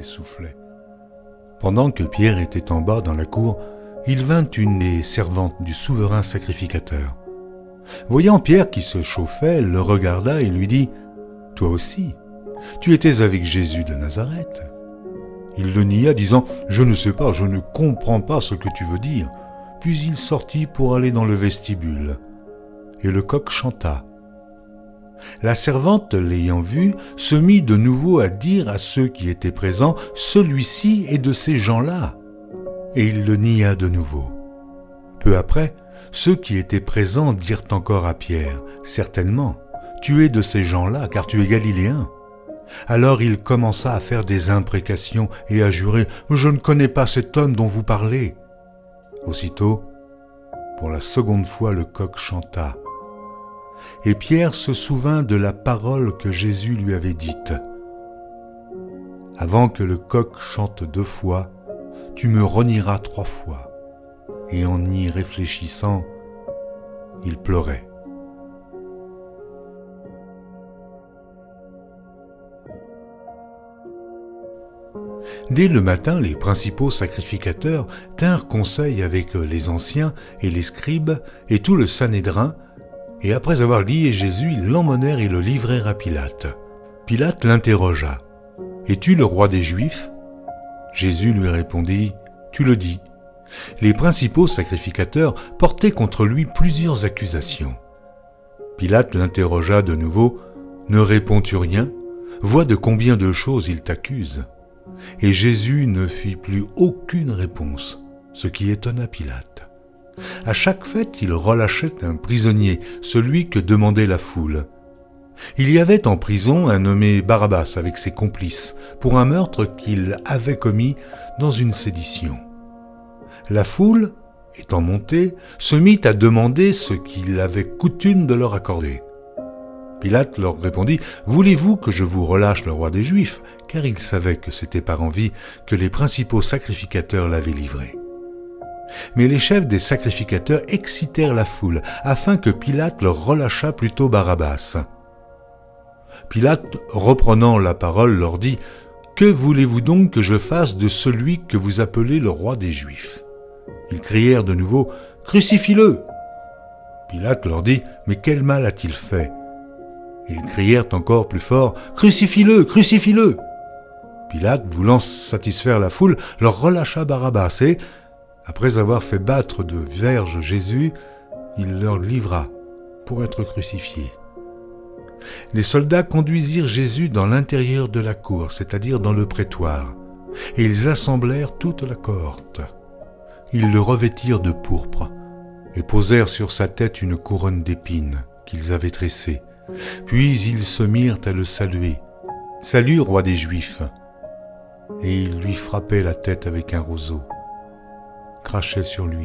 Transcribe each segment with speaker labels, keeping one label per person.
Speaker 1: soufflait. Pendant que Pierre était en bas dans la cour, il vint une des servantes du souverain sacrificateur. Voyant Pierre qui se chauffait, le regarda et lui dit « Toi aussi, tu étais avec Jésus de Nazareth. » Il le nia, disant « Je ne sais pas, je ne comprends pas ce que tu veux dire. » Puis il sortit pour aller dans le vestibule. Et le coq chanta. La servante, l'ayant vu, se mit de nouveau à dire à ceux qui étaient présents « Celui-ci est de ces gens-là. » Et il le nia de nouveau. Peu après, ceux qui étaient présents dirent encore à Pierre « Certainement, tu es de ces gens-là, car tu es galiléen. » Alors il commença à faire des imprécations et à jurer « Je ne connais pas cet homme dont vous parlez. » Aussitôt, pour la seconde fois, le coq chanta. Et Pierre se souvint de la parole que Jésus lui avait dite. « Avant que le coq chante 2 fois, tu me renieras 3 fois. » Et en y réfléchissant, il pleurait. Dès le matin, les principaux sacrificateurs tinrent conseil avec les anciens et les scribes et tout le Sanhédrin, et après avoir lié Jésus, ils l'emmenèrent et le livrèrent à Pilate. Pilate l'interrogea. « Es-tu le roi des Juifs ?» Jésus lui répondit « Tu le dis. » Les principaux sacrificateurs portaient contre lui plusieurs accusations. Pilate l'interrogea de nouveau. « Ne réponds-tu rien ? Vois de combien de choses il t'accuse. » Et Jésus ne fit plus aucune réponse, ce qui étonna Pilate. À chaque fête, il relâchait un prisonnier, celui que demandait la foule. Il y avait en prison un nommé Barabbas avec ses complices, pour un meurtre qu'il avait commis dans une sédition. La foule, étant montée, se mit à demander ce qu'il avait coutume de leur accorder. Pilate leur répondit « Voulez-vous que je vous relâche le roi des Juifs ?» car il savait que c'était par envie que les principaux sacrificateurs l'avaient livré. Mais les chefs des sacrificateurs excitèrent la foule, afin que Pilate leur relâchât plutôt Barabbas. Pilate, reprenant la parole, leur dit « Que voulez-vous donc que je fasse de celui que vous appelez le roi des Juifs ?» Ils crièrent de nouveau « Crucifie-le » Pilate leur dit « Mais quel mal a-t-il fait ?» Ils crièrent encore plus fort « Crucifie-le, crucifie-le » Pilate, voulant satisfaire la foule, leur relâcha Barabbas et, après avoir fait battre de verges Jésus, il leur livra pour être crucifié. Les soldats conduisirent Jésus dans l'intérieur de la cour, c'est-à-dire dans le prétoire, et ils assemblèrent toute la cohorte. Ils le revêtirent de pourpre et posèrent sur sa tête une couronne d'épines qu'ils avaient tressée. Puis ils se mirent à le saluer. « Salut, roi des Juifs !» Et ils lui frappaient la tête avec un roseau, crachaient sur lui,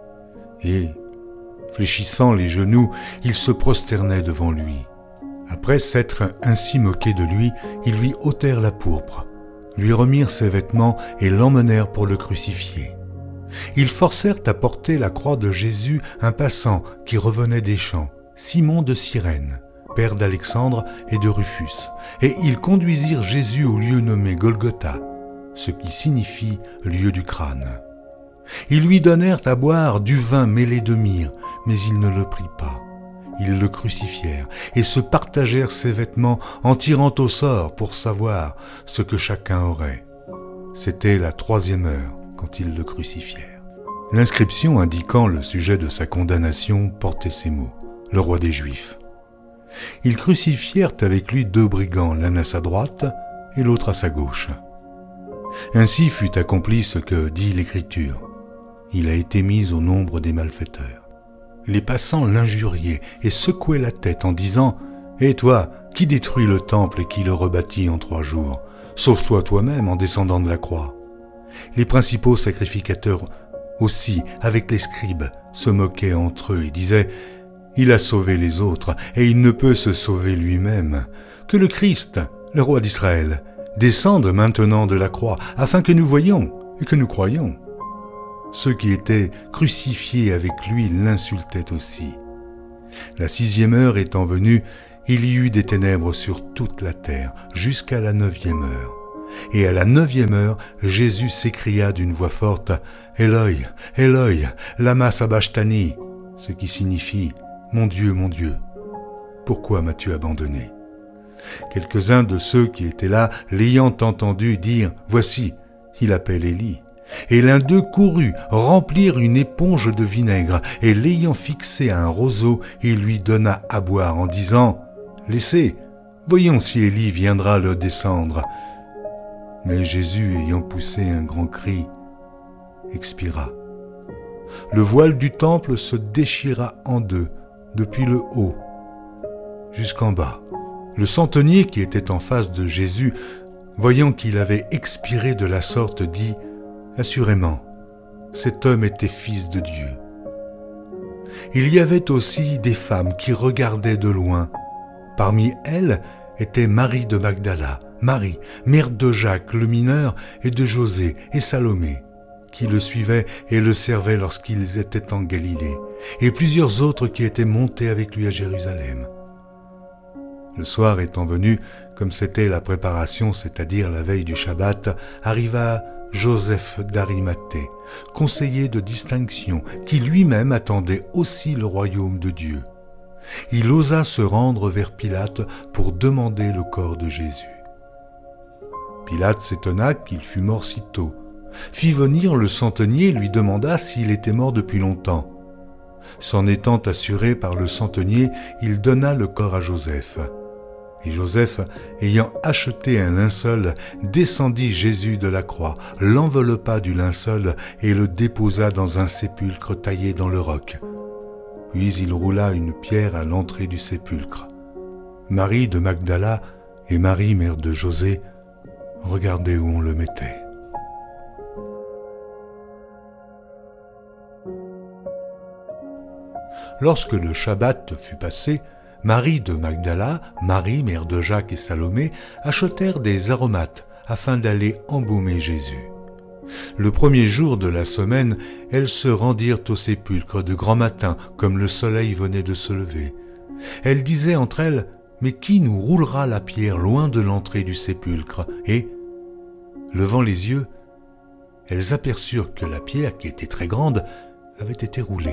Speaker 1: et, fléchissant les genoux, ils se prosternaient devant lui. Après s'être ainsi moqués de lui, ils lui ôtèrent la pourpre, lui remirent ses vêtements et l'emmenèrent pour le crucifier. Ils forcèrent à porter la croix de Jésus un passant qui revenait des champs, Simon de Cyrène, père d'Alexandre et de Rufus, et ils conduisirent Jésus au lieu nommé Golgotha, ce qui signifie lieu du crâne. Ils lui donnèrent à boire du vin mêlé de myrrhe, mais il ne le prit pas. Ils le crucifièrent et se partagèrent ses vêtements en tirant au sort pour savoir ce que chacun aurait. C'était la 3e heure quand ils le crucifièrent. L'inscription indiquant le sujet de sa condamnation portait ces mots, « Le roi des Juifs ». Ils crucifièrent avec lui 2 brigands, l'un à sa droite et l'autre à sa gauche. Ainsi fut accompli ce que dit l'Écriture. Il a été mis au nombre des malfaiteurs. Les passants l'injuriaient et secouaient la tête en disant « Et toi, qui détruis le temple et qui le rebâtit en 3 jours, sauve-toi toi-même en descendant de la croix. » Les principaux sacrificateurs aussi, avec les scribes, se moquaient entre eux et disaient « Il a sauvé les autres et il ne peut se sauver lui-même. Que le Christ, le roi d'Israël, descende maintenant de la croix, afin que nous voyions et que nous croyions. » Ceux qui étaient crucifiés avec lui l'insultaient aussi. La 6e heure étant venue, il y eut des ténèbres sur toute la terre, jusqu'à la 9e heure. Et à la 9e heure, Jésus s'écria d'une voix forte, « Eloi, Eloi, lama sabachthani », ce qui signifie « Mon Dieu, pourquoi m'as-tu abandonné ?» Quelques-uns de ceux qui étaient là, l'ayant entendu dire « Voici, il appelle Élie ». Et l'un d'eux courut remplir une éponge de vinaigre, et l'ayant fixé à un roseau, il lui donna à boire en disant « Laissez, voyons si Élie viendra le descendre. » Mais Jésus, ayant poussé un grand cri, expira. Le voile du temple se déchira en deux, depuis le haut jusqu'en bas. Le centenier qui était en face de Jésus, voyant qu'il avait expiré de la sorte, dit « Assurément, cet homme était fils de Dieu. » Il y avait aussi des femmes qui regardaient de loin. Parmi elles était Marie de Magdala, Marie, mère de Jacques le mineur et de José et Salomé, qui le suivaient et le servaient lorsqu'ils étaient en Galilée, et plusieurs autres qui étaient montés avec lui à Jérusalem. Le soir étant venu, comme c'était la préparation, c'est-à-dire la veille du Shabbat, arriva Joseph d'Arimathée, conseiller de distinction, qui lui-même attendait aussi le royaume de Dieu. Il osa se rendre vers Pilate pour demander le corps de Jésus. Pilate s'étonna qu'il fût mort si tôt, fit venir le centenier et lui demanda s'il était mort depuis longtemps. S'en étant assuré par le centenier, il donna le corps à Joseph. Et Joseph, ayant acheté un linceul, descendit Jésus de la croix, l'enveloppa du linceul et le déposa dans un sépulcre taillé dans le roc. Puis il roula une pierre à l'entrée du sépulcre. Marie de Magdala et Marie, mère de José, regardaient où on le mettait. Lorsque le Shabbat fut passé, Marie de Magdala, Marie, mère de Jacques et Salomé, achetèrent des aromates afin d'aller embaumer Jésus. Le premier jour de la semaine, elles se rendirent au sépulcre de grand matin, comme le soleil venait de se lever. Elles disaient entre elles, « Mais qui nous roulera la pierre loin de l'entrée du sépulcre ?» Et, levant les yeux, elles aperçurent que la pierre, qui était très grande, avait été roulée.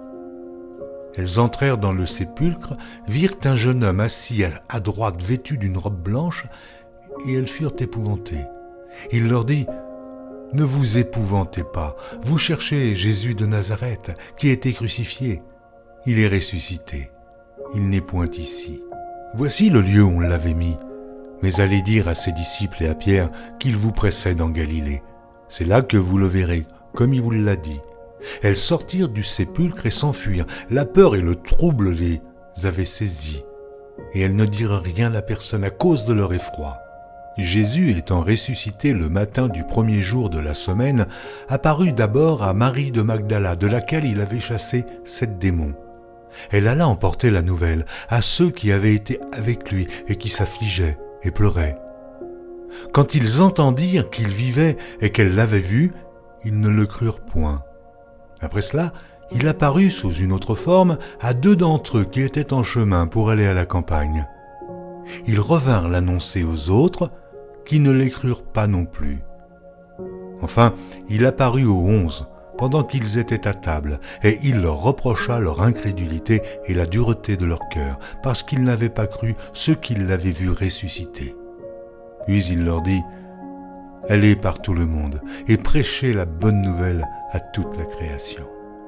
Speaker 1: Elles entrèrent dans le sépulcre, virent un jeune homme assis à droite vêtu d'une robe blanche, et elles furent épouvantées. Il leur dit, « Ne vous épouvantez pas, vous cherchez Jésus de Nazareth, qui a été crucifié. Il est ressuscité, il n'est point ici. Voici le lieu où on l'avait mis. Mais allez dire à ses disciples et à Pierre qu'il vous précède en Galilée. C'est là que vous le verrez, comme il vous l'a dit. » Elles sortirent du sépulcre et s'enfuirent. La peur et le trouble les avaient saisies. Et elles ne dirent rien à personne à cause de leur effroi. Jésus, étant ressuscité le matin du premier jour de la semaine, apparut d'abord à Marie de Magdala, de laquelle il avait chassé 7 démons. Elle alla emporter la nouvelle à ceux qui avaient été avec lui et qui s'affligeaient et pleuraient. Quand ils entendirent qu'il vivait et qu'elle l'avait vu, ils ne le crurent point. Après cela, il apparut sous une autre forme à 2 d'entre eux qui étaient en chemin pour aller à la campagne. Ils revinrent l'annoncer aux autres, qui ne les crurent pas non plus. Enfin, il apparut aux 11, pendant qu'ils étaient à table, et il leur reprocha leur incrédulité et la dureté de leur cœur, parce qu'ils n'avaient pas cru ceux qui l'avaient vu ressusciter. Puis il leur dit, « Allez par tout le monde et prêchez la bonne nouvelle à toute la création.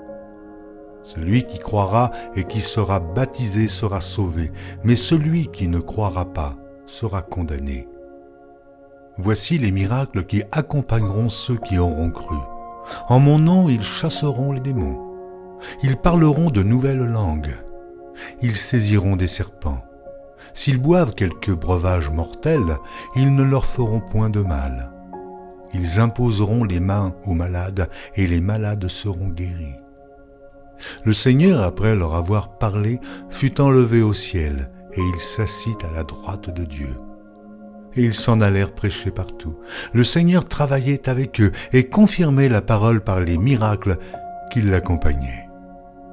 Speaker 1: Celui qui croira et qui sera baptisé sera sauvé, mais celui qui ne croira pas sera condamné. Voici les miracles qui accompagneront ceux qui auront cru. En mon nom, ils chasseront les démons. Ils parleront de nouvelles langues. Ils saisiront des serpents. S'ils boivent quelque breuvage mortel, ils ne leur feront point de mal. Ils imposeront les mains aux malades et les malades seront guéris. » Le Seigneur, après leur avoir parlé, fut enlevé au ciel et il s'assit à la droite de Dieu. Et ils s'en allèrent prêcher partout. Le Seigneur travaillait avec eux et confirmait la parole par les miracles qui l'accompagnaient.